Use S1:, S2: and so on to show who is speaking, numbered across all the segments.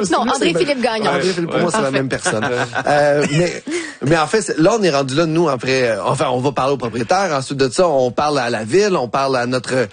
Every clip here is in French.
S1: Non, André-Philippe Gagnon.
S2: André-Philippe, pour moi, c'est la même personne. Mais en fait, là, on est rendu là, nous, après, enfin, on va parler au propriétaire. Ensuite de ça, on parle à la ville, on parle à notre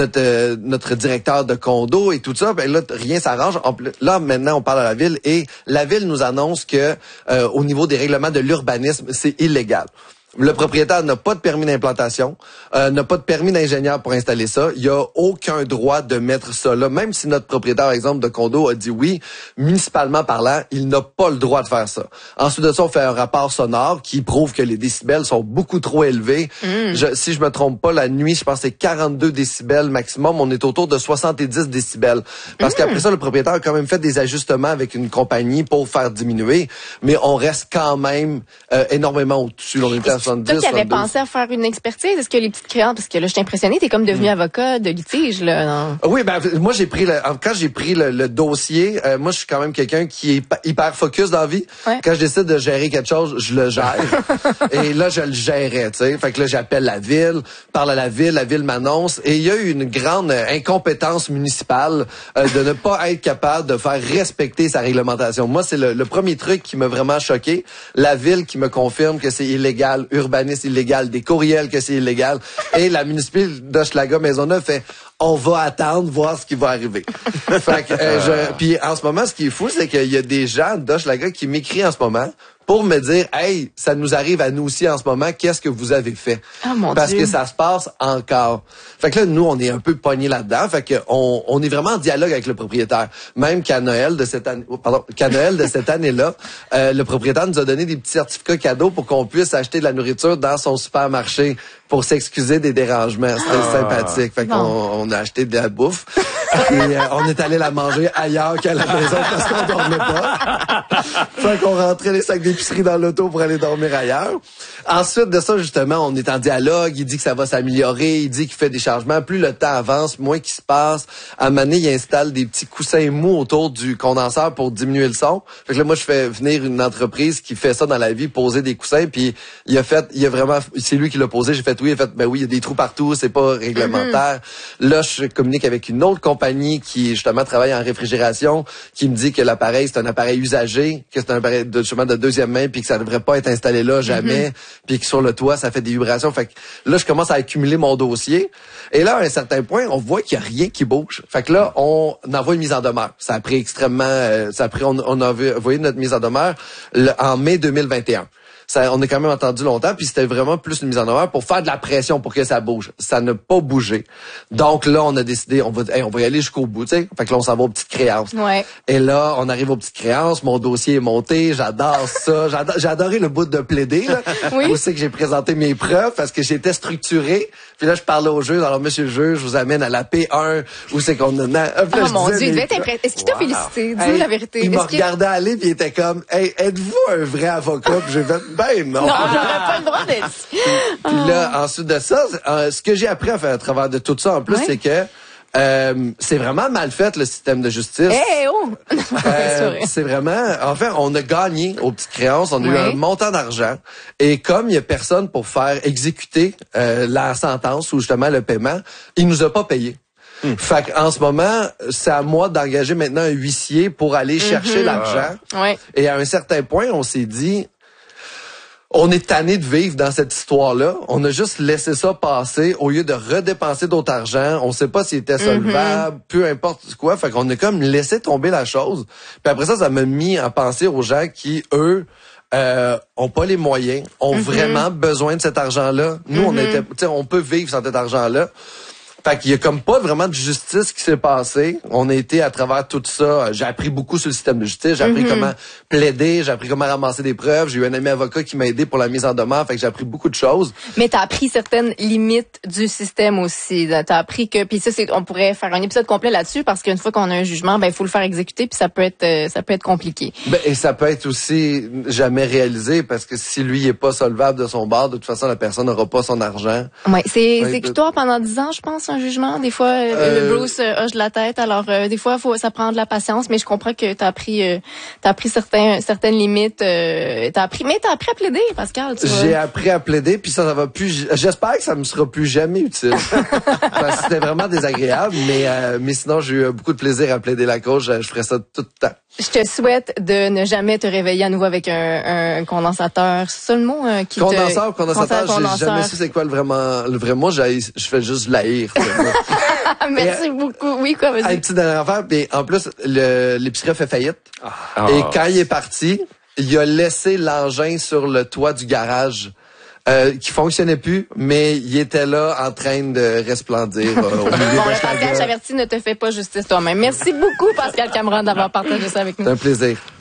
S2: directeur de condo et tout ça. Ben là, rien s'arrange. Là, maintenant, on parle à la ville et la ville nous annonce que, au niveau des règlements de l'urbanisme, c'est illégal. Le propriétaire n'a pas de permis d'implantation, n'a pas de permis d'ingénieur pour installer ça. Il n'y a aucun droit de mettre ça là. Même si notre propriétaire, par exemple, de condo a dit oui, municipalement parlant, il n'a pas le droit de faire ça. Ensuite de ça, on fait un rapport sonore qui prouve que les décibels sont beaucoup trop élevés. Si je me trompe pas, la nuit, je pense que c'est 42 décibels maximum. On est autour de 70 décibels. Parce qu'après ça, le propriétaire a quand même fait des ajustements avec une compagnie pour faire diminuer. Mais on reste quand même énormément au-dessus. On est à 70,
S1: toi qui avais pensé à faire une expertise, est-ce que les petites créances, parce que là, je suis impressionnée, t'es comme devenu avocat de litige, là. Non?
S2: Oui, ben, moi, quand j'ai pris le dossier, moi, je suis quand même quelqu'un qui est hyper focus dans la vie.
S1: Ouais.
S2: Quand je décide de gérer quelque chose, je le gère. Et là, je le gérais, tu sais. Fait que là, j'appelle la ville, parle à la ville m'annonce. Et il y a eu une grande incompétence municipale de ne pas être capable de faire respecter sa réglementation. Moi, c'est le premier truc qui m'a vraiment choqué. La ville qui me confirme que c'est illégal, urbanisme illégal, des courriels que c'est illégal. Et la municipalité d'Hochelaga Maisonneuve fait on va attendre, voir ce qui va arriver. Fait que, puis en ce moment, ce qui est fou, c'est qu'il y a des gens d'Hochelaga qui m'écrivent en ce moment pour me dire, hey, ça nous arrive à nous aussi en ce moment, qu'est-ce que vous avez fait?
S1: Oh, mon
S2: Parce
S1: Dieu.
S2: que ça se passe encore. Fait que là, nous, on est un peu pognés là-dedans. Fait que on est vraiment en dialogue avec le propriétaire. Même qu'à Noël de cette année, année-là, le propriétaire nous a donné des petits certificats cadeaux pour qu'on puisse acheter de la nourriture dans son supermarché pour s'excuser des dérangements. C'était sympathique. Fait qu'on on a acheté de la bouffe. Et on est allé la manger ailleurs qu'à la maison parce qu'on dormait pas. Fait qu'on rentrait les sacs d'épicerie dans l'auto pour aller dormir ailleurs. Ensuite de ça, justement, on est en dialogue. Il dit que ça va s'améliorer. Il dit qu'il fait des changements. Plus le temps avance, moins qu'il se passe. À un moment donné, il installe des petits coussins mous autour du condenseur pour diminuer le son. Fait que là, moi, je fais venir une entreprise qui fait ça dans la vie, poser des coussins. Puis il a vraiment, c'est lui qui l'a posé. J'ai fait oui. Il a fait, ben oui, il y a des trous partout. C'est pas réglementaire. Là, je communique avec une autre compagnie qui, justement, travaille en réfrigération, qui me dit que l'appareil, c'est un appareil usagé, que c'est un appareil de deuxième main, puis que ça devrait pas être installé là jamais, puis que sur le toit, ça fait des vibrations. Fait que là, je commence à accumuler mon dossier. Et là, à un certain point, on voit qu'il y a rien qui bouge. Fait que là, on envoie une mise en demeure. Ça a pris extrêmement... on a envoyé notre mise en demeure en mai 2021. On a quand même entendu longtemps, puis c'était vraiment plus une mise en demeure pour faire de la pression pour que ça bouge. Ça n'a pas bougé. Donc là, on a décidé, on va y aller jusqu'au bout, tu sais. Fait que là, on s'en va aux petites créances.
S1: Ouais.
S2: Et là, on arrive aux petites créances, mon dossier est monté, j'adore ça. J'ai adoré le bout de plaider, là.
S1: Oui.
S2: Où c'est que j'ai présenté mes preuves parce que j'étais structuré. Puis là, je parlais au juge. Alors, monsieur le juge, je vous amène à la P1, où c'est qu'on a...
S1: Oh mon Dieu, il devait être impressionnant. Est-ce qu'il t'a félicité? Dis-nous la vérité.
S2: Il m'a regardé aller, puis il était comme, hey, êtes-vous un vrai avocat? Puis j'ai fait, ben non.
S1: Non, j'aurais pas le droit d'être...
S2: Puis là, ensuite de ça, ce que j'ai appris à travers de tout ça, en plus, c'est que c'est vraiment mal fait, le système de justice.
S1: Eh oh!
S2: C'est vraiment... En fait, on a gagné aux petites créances. On a eu un montant d'argent. Et comme il y a personne pour faire exécuter la sentence ou justement le paiement, il nous a pas payé. Fait qu'en ce moment, c'est à moi d'engager maintenant un huissier pour aller chercher l'argent.
S1: Ouais.
S2: Et à un certain point, on s'est dit... On est tanné de vivre dans cette histoire-là. On a juste laissé ça passer au lieu de redépenser d'autres argent. On sait pas s'il était solvable, peu importe quoi. Fait qu'on a comme laissé tomber la chose. Puis après ça m'a mis à penser aux gens qui, eux, ont pas les moyens, ont vraiment besoin de cet argent-là. Nous, on peut vivre sans cet argent-là. Fait qu'il y a comme pas vraiment de justice qui s'est passée. On a été à travers tout ça. J'ai appris beaucoup sur le système de justice. J'ai appris comment plaider. J'ai appris comment ramasser des preuves. J'ai eu un ami avocat qui m'a aidé pour la mise en demeure. Fait que j'ai appris beaucoup de choses.
S1: Mais t'as appris certaines limites du système aussi. T'as appris que, puis ça, on pourrait faire un épisode complet là-dessus parce qu'une fois qu'on a un jugement, ben il faut le faire exécuter puis ça peut être compliqué.
S2: Ben, et ça peut être aussi jamais réalisé parce que si lui est pas solvable de son bord, de toute façon la personne n'aura pas son argent.
S1: Ouais, c'est exécutoire pendant 10 ans, je pense. un jugement. Des fois, Bruce hoche la tête. Alors, des fois, ça prend de la patience. Mais je comprends que t'as appris certaines limites. T'as appris à plaider, Pascal.
S2: J'ai appris à plaider, puis ça va plus. J'espère que ça me sera plus jamais utile. Parce que c'était vraiment désagréable, mais sinon j'ai eu beaucoup de plaisir à plaider la cause. Je ferais ça tout le temps.
S1: Je te souhaite de ne jamais te réveiller à nouveau avec un condensateur. C'est ça le mot qui
S2: condensateur, j'ai jamais su c'est quoi le vrai mot. Je fais juste l'haïr.
S1: Merci beaucoup. Oui, quoi, vas-y.
S2: Une petite dernière affaire, puis en plus, l'épicerie a fait faillite. Et quand il est parti, il a laissé l'engin sur le toit du garage. Qui fonctionnait plus, mais il était là en train de resplendir au milieu de
S1: Pascal, j'avertis, ne te fais pas justice toi-même. Merci beaucoup, Pascal Cameron, d'avoir partagé ça avec nous.
S2: C'est un plaisir.